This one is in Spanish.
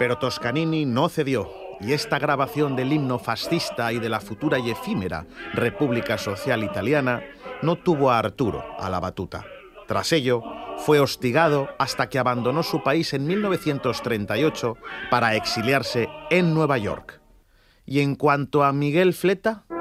Pero Toscanini no cedió, y esta grabación del himno fascista y de la futura y efímera República Social Italiana no tuvo a Arturo a la batuta. Tras ello, fue hostigado hasta que abandonó su país en 1938 para exiliarse en Nueva York. Y en cuanto a Miguel Fleta,